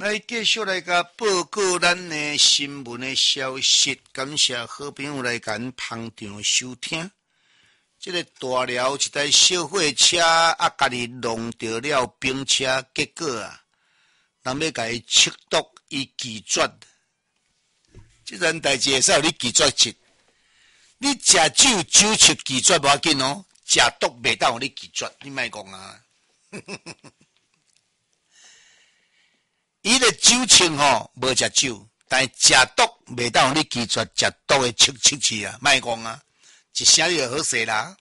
来继续来甲报告咱的新闻的消息，感谢好朋友来咱捧场收听。这个大寮一台小货车家己弄到了冰车，结果人要甲伊切毒，伊拒绝。这件代志会使有你拒绝切？你食酒酒切拒绝无要紧哦，食毒袂当有你拒绝，你莫讲啊！伊的酒清无食酒，但食毒袂当有你拒绝食毒的切啊，莫讲啊！一声你就好势啦，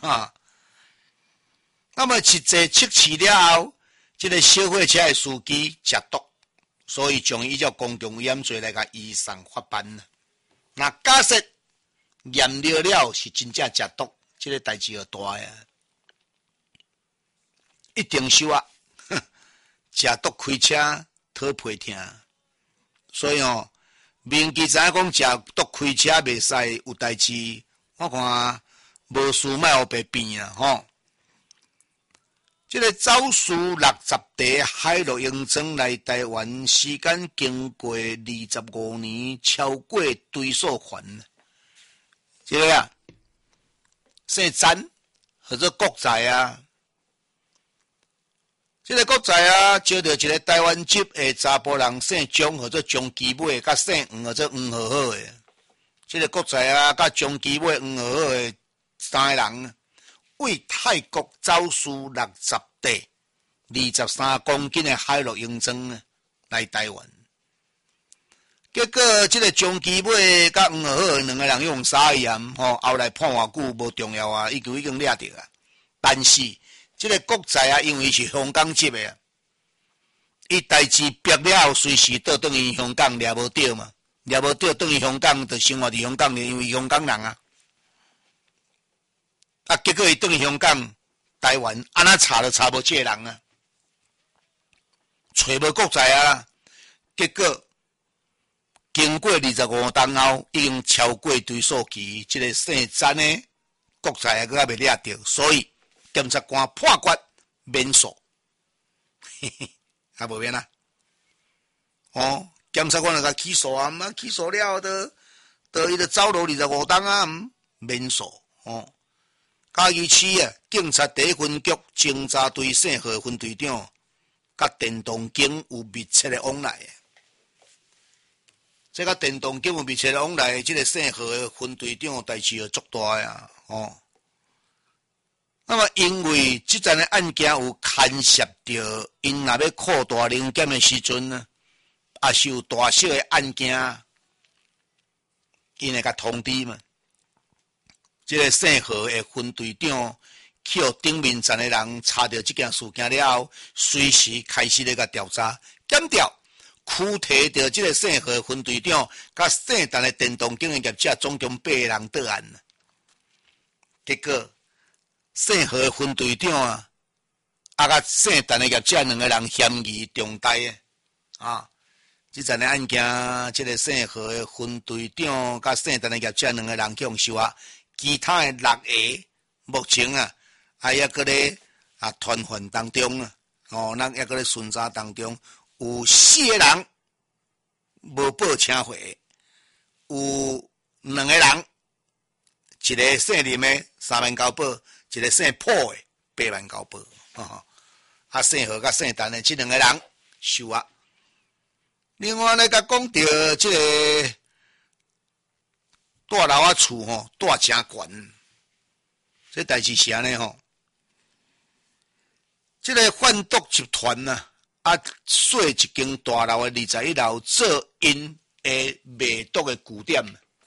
那么一坐切了后，这个小货车的司机食毒，所以将伊叫公共危险罪来甲移送法办啦。那假设验了是真正食毒，这个代志就大呀，一定收啊！食毒开车讨赔听，所以民记知影讲食毒开车袂使有代志。我看无事莫互白变啊！这个走私60地海洛因庄来台湾，时间经过25年，超过追溯权。这个姓詹或者国仔啊，这个国仔啊，招到一个台湾籍的查甫人，姓钟或者钟基伟，甲姓黄或者黄好好的。这个国仔啊，甲中基尾黄好好的三个人，为泰国走私60地23公斤的海洛因庄来台湾。结果，这个中基尾甲黄好好的两个人用沙盐，后来判偌久无重要啊，已经抓到啊。但是，这个国仔啊，因为是香港籍的啊，伊代志逼了后，随时倒转去香港抓无到嘛。抓无到，转去香港就生活伫香港，因为香港人啊。结果伊转去香港、台湾，安那查都查无这个人啊，找无国仔啊。结果经过25冬后，已经超过追溯期，这个姓詹的国仔啊，佫还未抓到，所以检察官判决免诉，嘿嘿，还无免啊，检察官就甲起诉啊，起诉了就伊就走路25冬啊，免诉嘉义市啊，警察第一分局侦查队姓何分队长，甲电动警有密切的往来。这甲电动警有密切的往来，这个姓何的分队长代志就足大呀，那么因为这阵的案件有牵涉到，因若要扩大临检的时阵呢？也是有大小的案件，因会甲通知嘛。这个姓何的分队长去互顶面站的人查到这件事件了后，随时开始咧甲调查，检调拘提到这个姓何的分队长，甲姓陈的电动警的业者总共8个人到案。结果姓何的分队长啊，甲姓陈的业者2个人嫌疑重大啊。这阵的案件，这个姓何的分队长甲姓陈的业者2个人去收押，其他的6个目前还搁咧传唤当中咱还搁咧巡查当中，有4个人无报请回，有2个人，一个姓林的3万交保，一个姓朴的8万交保，姓何甲姓陈的这2个人收押。另外呢，甲讲到这个大楼厝大真悬，这代志是安尼这个贩毒集团锁一间大楼的21楼做因的卖毒的据点，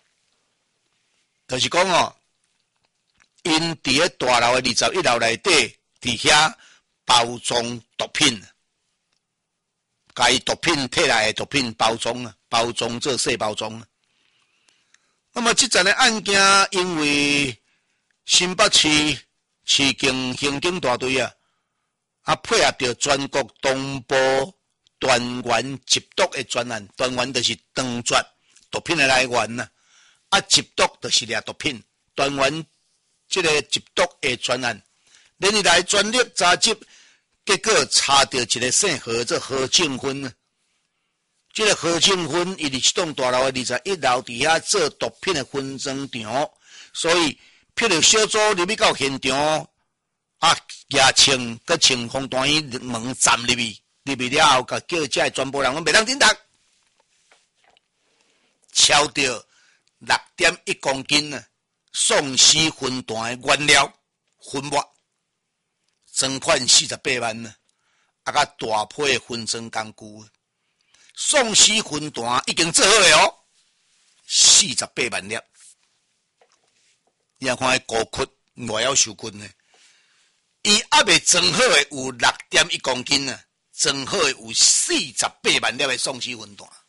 就是讲因伫个大楼的21楼内底，伫遐包装毒品。把毒品摕来的毒品包装做细包装。那么这阵的案件，因为新北市市警刑警大队配合着全国东部断源缉毒的专案，断源就是断绝毒品的来源缉毒就是掠毒品，断源这个缉毒的专案，连日来全力查缉。结果查到一个姓何，这何庆芬这个何庆芬伊伫这栋大楼的21楼底下做毒品的分装场，所以霹雳小组入去到现场，也穿佮穿防弹衣门站入去了后，甲叫这全部人拢袂当顶头，敲到6.1公斤啊，丧尸分弹的原料粉末，装款48万啊，甲大批的分装工具。丧尸分弹已经做好了哦，48万粒。你看迄高窟外要受困呢，伊还未装好的有6.1公斤啊，装好的有48万粒的丧尸分弹。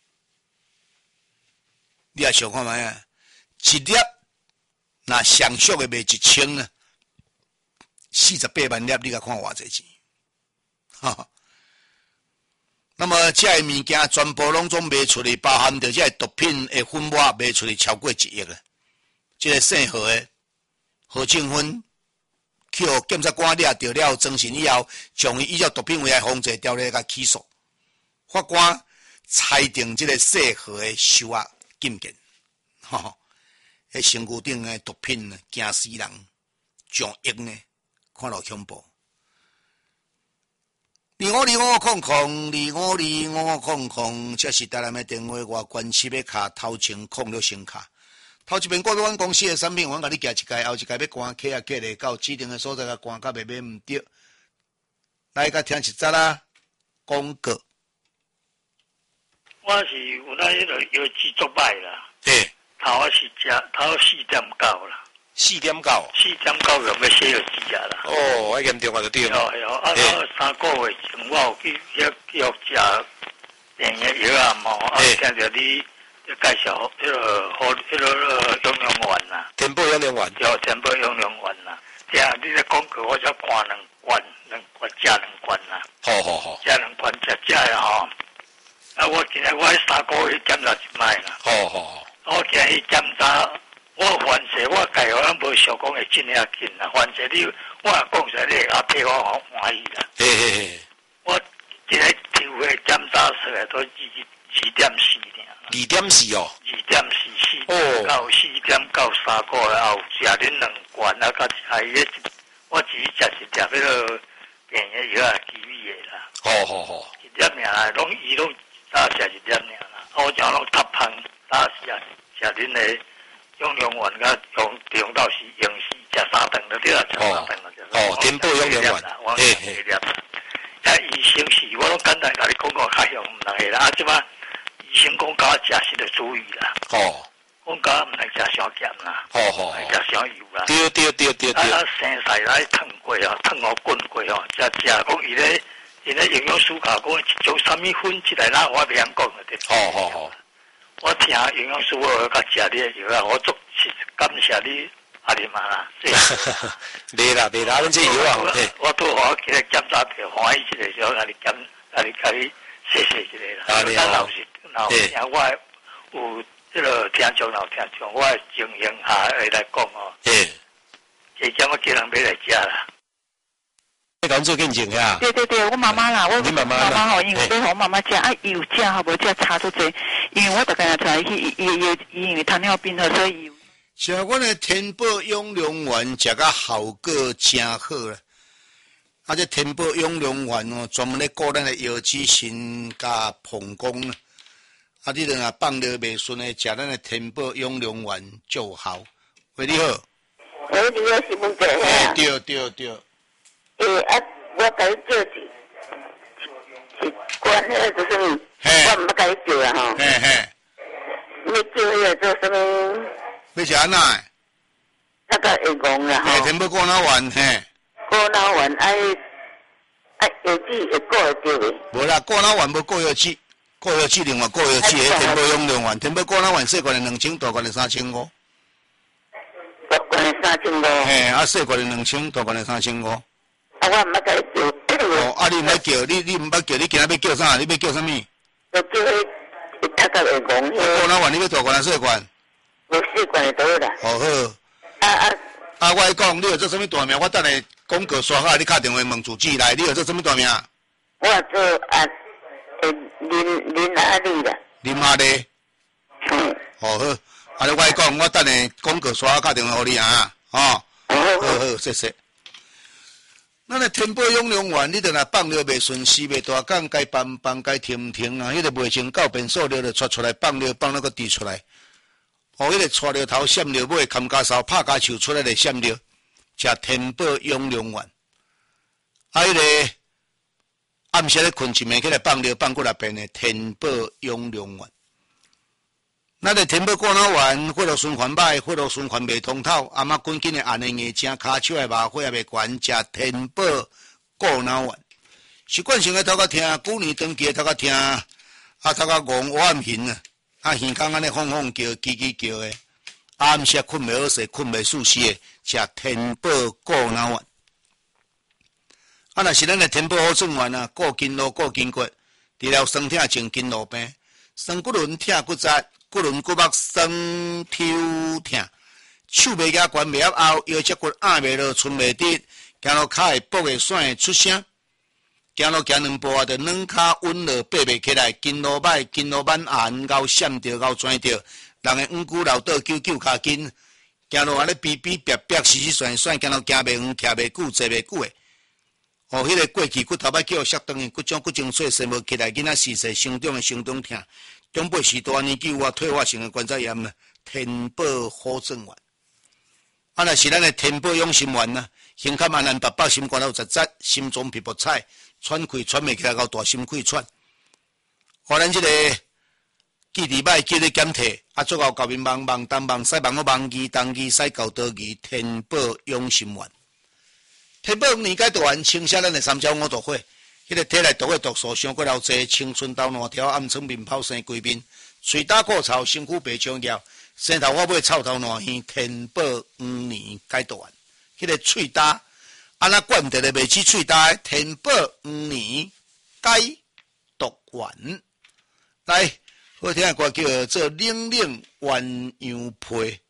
你也想看卖啊？一粒那上俗的卖1000啊，48万粒，你甲看偌济钱？哈哈。那么这些物件全部拢总卖出去，包含着这些毒品的粉末卖出去超过1亿啊！这个姓何的何庆芬，去互检察官抓到了，侦讯以后，将伊依照毒品危害防治条例甲起诉。法官裁定这个姓何的收押禁见。吼，迄身躯顶的毒品呢，惊死人，上亿呢，看落恐怖。252500，252500，这是台南的电话，外关7要卡头前控了先卡。头一遍过阮公司的产品，阮甲你寄一届，后一届要关客啊客咧，到指定的所在甲关，甲袂买毋对。来，甲听一则啦，广告。 我是有那迄个药剂作歹啦， 对， 头是食头4.9啦。 4.9 要买洗药剂啊啦。 哦，严重啊就对了。 3个月前我有去药食电的药啊嘛，听着你介绍迄个养良丸啦。 天宝养良丸。 对，天宝养良丸啦。听你咧广告，我才看2罐，食2罐啦。 好。 食2罐食的吼。我今日我3个月检查一摆啦。 好。 我今日检查。我反正我家我无想讲会真遐紧啦，反正你我讲出来你也替我好欢喜啦。 嘿。 我一个抽的检查出来都2.4尔。 2.4哦。 4.9 3个月后食恁2罐啊，甲食我自己食一粒迄个便的药啊，基米的啦。 好。 一粒尔啦，伊拢打食一粒尔啦，我讲拢搭香打食恁的。养良丸甲用到是用时食3顿就对啦，食3顿就。 天宝养良丸。 我一粒。医生是我拢简单甲你讲较详毋能个啦，即摆医生讲甲我食食着注意啦。讲甲毋能食伤咸啦。食伤油啦。 对。 生菜来烫过哦，烫好滚过哦，食讲伊咧营养师讲一种啥物粉起来啦，我袂晓讲个对。 好。 我听营养师我甲食你的药啊，我足感谢你阿里妈啦。 袂啦，恁这药啊。 我拄好今日检查着欢喜一个，小甲你谢一个啦。 啊，你好。 我有这个听众，我经营下会来讲哦。这叫我叫人买来食啦。 你讲做见证呀？ 对，我妈妈啦，我妈妈吼，因为要互我妈妈食，有食好无食差足济，因为我大概出来去，因为糖尿病吼，所以食阮的天宝养良丸食甲效果真好啦。这天宝养良丸哦，专门咧顾咱的腰子肾甲膀胱啦。你若放尿袂顺的，食咱的天宝养良丸就好。喂，你好。 喂，你好，是问者吓？ 对。 我甲你叫一罐迄个做啥物？我毋捌甲你叫啦吼。你叫迄个做啥物？ 要食安那？ 那个会戆啦吼。 天宝果脑丸果脑丸药剂会顾会着的。 无啦，果脑丸无顾药剂，顾药剂另外顾药剂，迄天宝养良丸，天宝果脑丸细罐的2000，大罐的3500。 大罐的3500。 细罐的2000，大罐的3500。 我毋捌甲你叫。 你毋捌叫，你毋捌叫，你今仔要叫啥？你要叫啥物？ 就叫迄那个会戆迄。 果脑丸你要大罐还是细罐？ 无细罐的倒啦。 好。我讲，你有做啥物大名？我等下广告刷好，你打电话问主治来。你有做啥物大名？ 我做林阿丽啦。 林阿丽。 嗯。 好，啊，你我讲，我等下广告刷打电话给你啊，哦。好，谢谢。咱个天宝永良园，你著若放尿袂顺时，袂大港，该放该停啊，迄个袂成到便所尿就出来，放尿放那个滴出来。哦，迄个带尿头闪尿尾，砍家梢拍家树出来的闪尿，食天宝永良园。啊，迄个暗时咧困一暝起来放尿放过来变的天宝永良园。咱个天宝过脑丸，血液循环歹，血液循环袂通透，阿妈赶紧的按的眼睛，骹手的麻血也袂悬，食天宝过脑丸。习惯性的头壳听，旧年长期的头壳听，头壳戆黑暗形啊，耳孔安尼轰轰叫，叽叽叫的，暗时困袂好势，困袂舒适的，食天宝过脑丸。若是咱的天宝好转丸啊，过筋络过筋骨，治疗酸痛症筋络病，酸骨轮痛骨折。骨轮骨膜酸抽痛，手袂夹悬袂合后，腰脊骨压袂落，伸袂直，行路骹会跛会甩会出声，行路行两步啊，就软骹稳落爬袂起来，筋络歹，筋络满寒，咬闪着，咬拽着，人会五骨老倒揪揪骹筋，行路安尼逼逼逼逼，死死甩甩，行路行袂远，徛袂久，坐袂久诶。哦，迄个过去骨头要叫摔断诶，骨种骨精髓生无起来，囡仔时势生长诶生长痛。中辈时大年纪有退化性的关节炎呢，天宝好转丸。啊，若是咱的天宝养心丸呢，胸坎安安白白，心肝头直直，心脏皮肤彩，喘气喘袂起来，到大心气喘。互咱这个记忆歹，记得检体，啊，最后高面忙忙东忙西忙我忙义东义西搞多义，天宝养心丸。天宝年解毒丸，清洗咱的三焦五毒火。迄个体内毒的毒素伤过老济，青春痘烂条，暗疮面泡生规面，嘴打过臭，身躯白长腰，生头发尾臭头烂耳，天宝5年解毒丸。迄个喙打，安那灌得咧袂起喙打，天宝5年解毒丸。来，好听的歌叫做《冷冷鸳鸯被》。